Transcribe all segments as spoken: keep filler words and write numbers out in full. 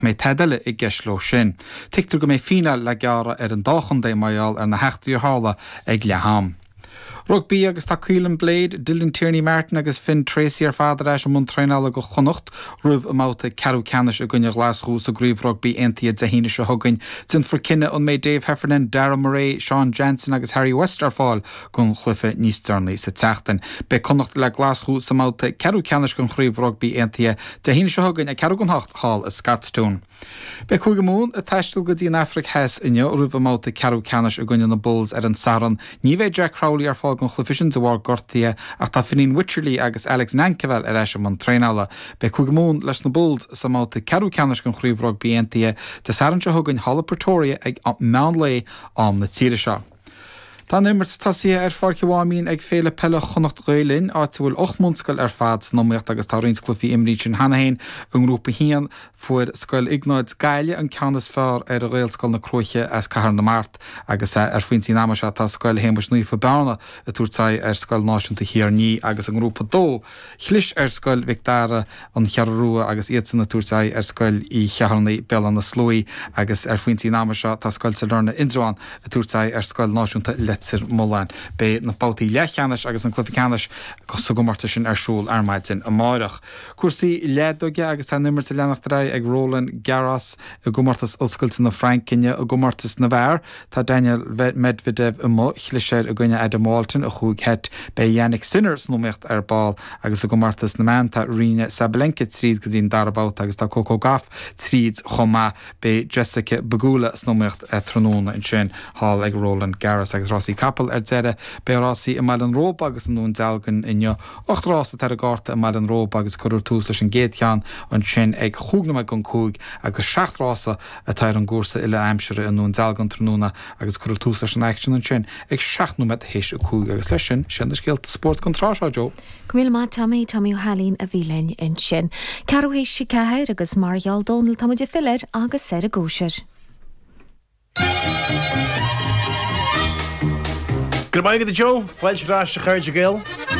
mé tedale I geisló sin. Tictar go mé fína le geara ar an dáchan dé maiall ar na heachtaí hála ag leham. Rugby agus tá Cuilan Blade, Dylan Tierney Martin agus Finn Tracy ar fád eis an mún go chonocht, rubh amáta Carú Canis a gunne Glasgow sa gríomh rugby entiad a híine se thugain, tin for cinenne an méid Dave Heffernan, Darragh Murray, Sean Jansen agus Harry Westerfall gon chlufa níos Sternley sa teachtain. Be conocht le Glasgow sa máta Carú Canis gon chríomh rugby entiad a híine se thugain a Carú gon hocht hall a Scatstone. Be chuige mún a teistil go dtí an Afric hes inne rubh amáta Carú Canis a gunne na Bulls ar an Saran, ní bheith Jack Crowley ar fáil gon chlufisin de war gortia ach tá Fineen Wycherley agus Alex Nankervel ar eis am tréinala. Be chuige mún leis na Bulls sa máta Carú Canis gon chríomh rugby entiad de Saran se thugain Hall Pretoria ag meán lei am na tíre seo. Tá nimmert tasia ar farcehámín ag féle pelle chonacht gailin áitiúil och mundscail ar fad nóíocht agus tá rinsclufií imrítin hanahéin an grúpa hían fuair scoil ignáid gaile an ceannas fearr ar a réalscoil na Cruiche as cahar na Mart agus ar faointí náma se tá scoil héimbas nuí fa bearna a túirtá ar scoil náisiúnta hir ní agus an grúpa dó chlis ar scoil Victara an chearrúa agus iad na túirtá ar scoil í chearnaí belan na slóí agus ar faointí náma se tá scoil sa lorna Indráin a túirtá ar scoil náisiúnta Sir Mullan be na Bátaí Lechanis agus an Cluficanis go go marta sin ar siúl armaid sin amárach. Cuasaí leadóge agus tá nimmer sa leanachtará ag Roland Garros a go martas oscailta na Frankinne a go martas na bhar tá Daniel Medvedev a mo chliséir a gine Adam Walton a chuig het be Yannick Sinners nóíocht ar ball agus a go martas na man tá Rina Sabalenka tríd go dtín darabát agus tá Coco Gauff tríd chomá be Jessica Pegula nóíocht a tróna in sin hall ag Roland Garros agus Rossi Capel ar dzere be Rossi a Malin Rob agus an nún dalgan inne ocht rása tar a garta a Malin Rob agus curur tús leis an géadchean an sin ag chúgna me gon cúig agus seacht rása a tair an gúrsa ile aimsere an nún dalgan tróna agus curur tús leis an action an sin ag seachtnú met héis a cúig agus leis sin sin is gilt sports contrá seo Jo. Cumil má Tommy Tommy O'Halín a bhílein in sin. Carú héis si ceir agus Marial Donald Tommy Filler agus ser a góisir. Goodbye the Joe, Fletch Rash the Courage Gill.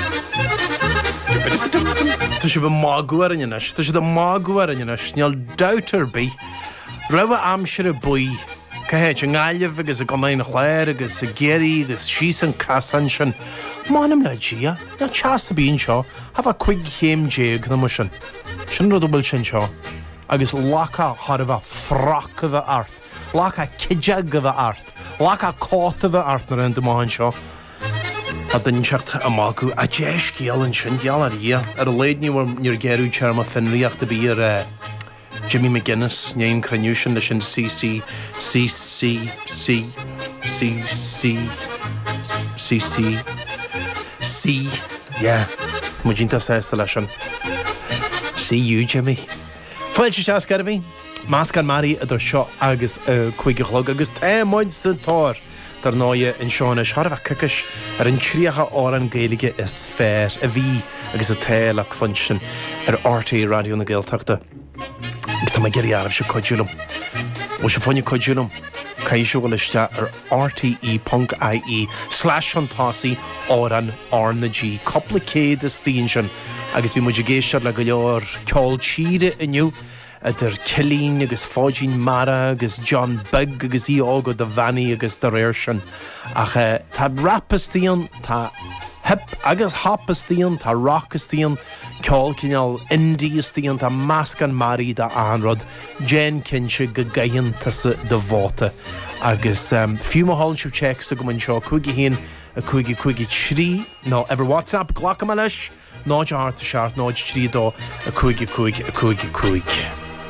Tá sé bh mágúar in inis, Tá sé de mágúar in inis, Níl doubter bí. Rah amsir a buí, Cahéid an gáileh agus a gomain na chléir agus a géirí agus síos an casan sin. Mánam le dia, na teas a bíon seo, haf a chuig chéim déag na mu sin. Sin rud bhfuil sin seo. Agus lacha har a bh frac a bh art. Lacha cideag a bh art. Lacha cóta bh art na rin domáin seo. A dyn seacht a mágu a déis géal an sin geal ar ia. Ar a leidniú níor geirú tearm a finriacht a bí ar Jimmy McGuinness, Name Craniution, the Shin C C, C C, C, C, C, C, C, C, yeah. Mujinta says the lesson. See you, Jimmy. Fletch Chas Academy, Mascan Mari at the shot August Quiggy Hog, August ten months the tour. Tar náide in seána searbh cicis ar an tríocha áran Gaeilge is fair a bhí agus a tail ach function ar R T É radio na Gaeltachta. Agus tá mai geirí armh se coidúlam. Ó se fáinne coidúlam caiisiú go leiste ar R T E dot I E slash an tásaí áran Arna G. Coppla céad is tíon sin agus bhí muidir géisiir le go leor ceáil tíre inniu Idir Cilín agus Fáidín Mara agus John Big agus í ágad a Vanny agus de réir sin. Ach tá rapastíon, tá hip agus hopastíon, tá rockastíon, ceáil cineál indíastíon, tá Mascan Mari de anrod, Jane Kinse go gaionanta sa de bháta. Agus um, fiú má hálann siú check sa go man seo cúigi hín a cúigi cúigi trí, nó ever WhatsApp ghlacha me leis, náid harta seart, náid trí dó a cúigi cúigi a cúigi cúigi.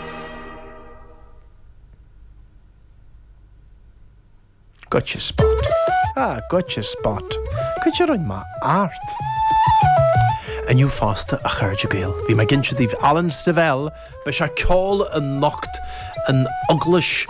Gotcha spot. Ah, gotcha spot. Could you run my art? A new faster a charge gael. We may get you Alan Stivell, but shall call a knocked an uglish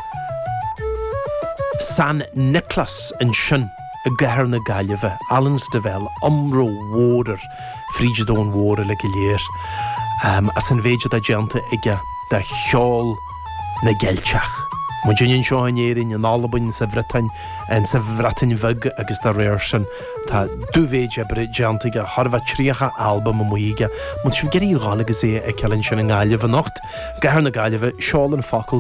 San Nicholas and Shun, a garna galliva, Alan Stivell, Umro Water, Frigidon Water like a year. Um, as an vage da gente ega, da Hjol na Gelchach. Mu dinin seo éirin an álabain sa bhretain an sa bhretain bheg agus tá réir sin tá dúvéide bre deantaige Harbh tríocha alba a muige, mu si geí gálagus é ag ceann sin an gáileh nacht, gahar na gáileh seálan facail